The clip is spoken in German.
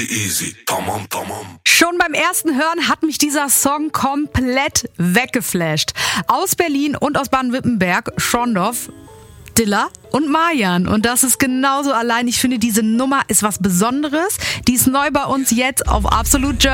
Easy, tamam, tamam. Schon beim ersten Hören hat mich dieser Song komplett weggeflasht. Aus Berlin und aus Baden-Württemberg, Schondorf, Dilla und Marjan. Und das ist genauso allein. Ich finde, diese Nummer ist was Besonderes. Die ist neu bei uns jetzt auf Absolut German.